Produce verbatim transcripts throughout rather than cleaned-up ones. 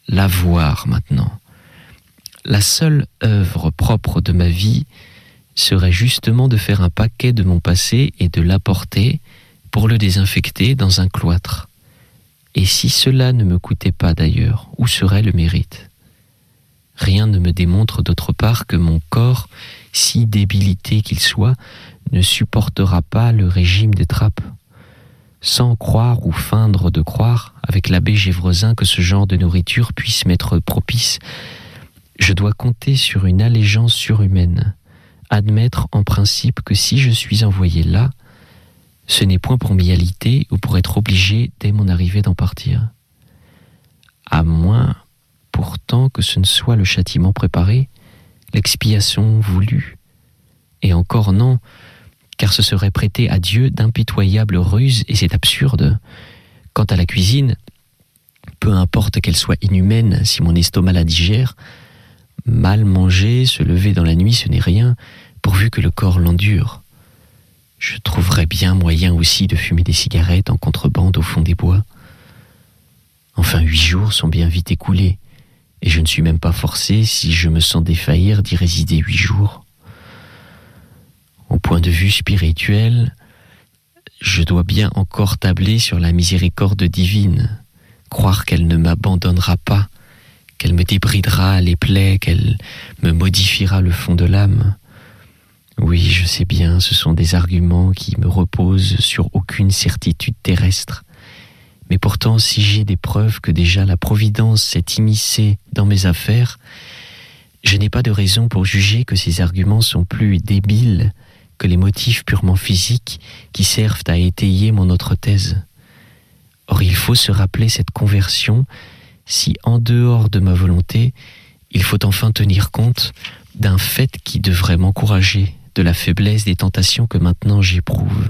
la voir maintenant. La seule œuvre propre de ma vie serait justement de faire un paquet de mon passé et de l'apporter pour le désinfecter dans un cloître. Et si cela ne me coûtait pas d'ailleurs, où serait le mérite ? Rien ne me démontre d'autre part que mon corps, si débilité qu'il soit, ne supportera pas le régime des trappes. Sans croire ou feindre de croire, avec l'abbé Gévresin, que ce genre de nourriture puisse m'être propice, je dois compter sur une allégeance surhumaine, admettre en principe que si je suis envoyé là, ce n'est point pour m'y aliter ou pour être obligé dès mon arrivée d'en partir. À moins, pourtant, que ce ne soit le châtiment préparé, l'expiation voulue. Et encore non, car ce serait prêter à Dieu d'impitoyables ruses, et c'est absurde. Quant à la cuisine, peu importe qu'elle soit inhumaine, si mon estomac la digère, mal manger, se lever dans la nuit, ce n'est rien, pourvu que le corps l'endure. Je trouverais bien moyen aussi de fumer des cigarettes en contrebande au fond des bois. Enfin, huit jours sont bien vite écoulés, et je ne suis même pas forcé, si je me sens défaillir, d'y résider huit jours. Au point de vue spirituel, je dois bien encore tabler sur la miséricorde divine, croire qu'elle ne m'abandonnera pas, qu'elle me débridera les plaies, qu'elle me modifiera le fond de l'âme. Oui, je sais bien, ce sont des arguments qui me reposent sur aucune certitude terrestre. Mais pourtant, si j'ai des preuves que déjà la Providence s'est immiscée dans mes affaires, je n'ai pas de raison pour juger que ces arguments sont plus débiles que les motifs purement physiques qui servent à étayer mon autre thèse. Or, il faut se rappeler cette conversion si, en dehors de ma volonté, il faut enfin tenir compte d'un fait qui devrait m'encourager, de la faiblesse des tentations que maintenant j'éprouve.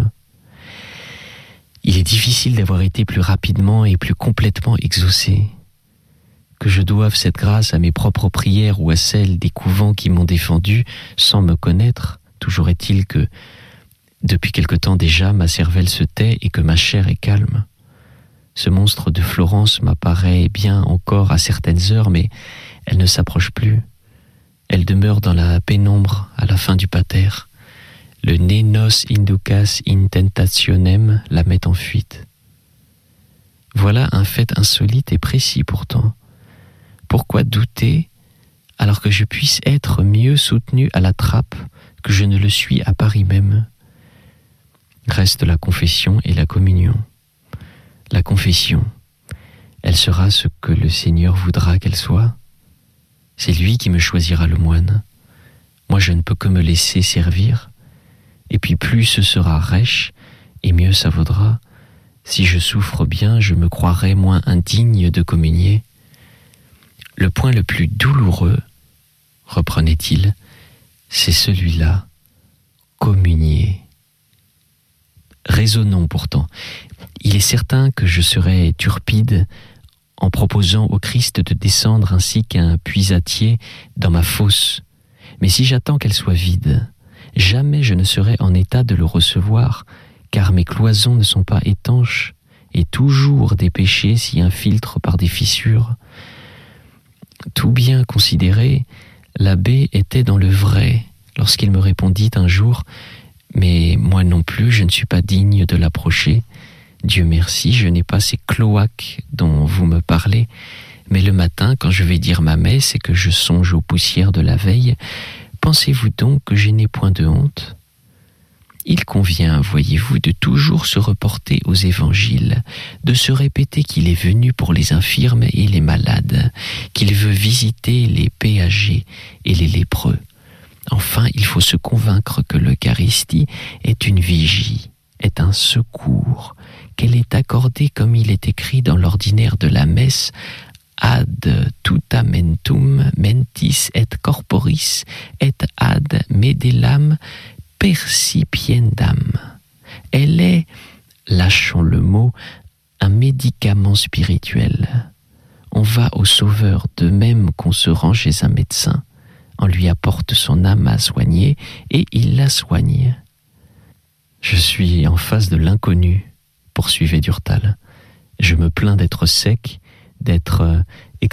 Il est difficile d'avoir été plus rapidement et plus complètement exaucé. Que je doive cette grâce à mes propres prières ou à celles des couvents qui m'ont défendu sans me connaître, toujours est-il que, depuis quelque temps déjà, ma cervelle se tait et que ma chair est calme. Ce monstre de Florence m'apparaît bien encore à certaines heures, mais elle ne s'approche plus. Elle demeure dans la pénombre à la fin du pater. Le ne nos inducas in tentationem la met en fuite. Voilà un fait insolite et précis pourtant. Pourquoi douter alors que je puisse être mieux soutenu à la trappe que je ne le suis à Paris même ? Reste la confession et la communion. La confession, elle sera ce que le Seigneur voudra qu'elle soit. C'est lui qui me choisira le moine. Moi, je ne peux que me laisser servir. Et puis plus ce sera rêche, et mieux ça vaudra. Si je souffre bien, je me croirai moins indigne de communier. Le point le plus douloureux, reprenait-il, c'est celui-là, communier. Raisonnons pourtant. Il est certain que je serai turpide en proposant au Christ de descendre ainsi qu'un puisatier dans ma fosse. Mais si j'attends qu'elle soit vide, jamais je ne serai en état de le recevoir, car mes cloisons ne sont pas étanches, et toujours des péchés s'y infiltrent par des fissures. Tout bien considéré, l'abbé était dans le vrai, lorsqu'il me répondit un jour « Mais moi non plus, je ne suis pas digne de l'approcher. Dieu merci, je n'ai pas ces cloaques dont vous me parlez, mais le matin, quand je vais dire ma messe et que je songe aux poussières de la veille, pensez-vous donc que je n'ai point de honte ? Il convient, voyez-vous, de toujours se reporter aux évangiles, de se répéter qu'il est venu pour les infirmes et les malades, qu'il veut visiter les péagés et les lépreux. Enfin, il faut se convaincre que l'Eucharistie est une vigie, est un secours, qu'elle est accordée comme il est écrit dans l'ordinaire de la messe, ad tutamentum mentis et corporis et ad medellam percipiendam. Elle est, lâchons le mot, un médicament spirituel. On va au Sauveur de même qu'on se rend chez un médecin. On lui apporte son âme à soigner et il la soigne. Je suis en face de l'inconnu, poursuivait Durtal. Je me plains d'être sec, d'être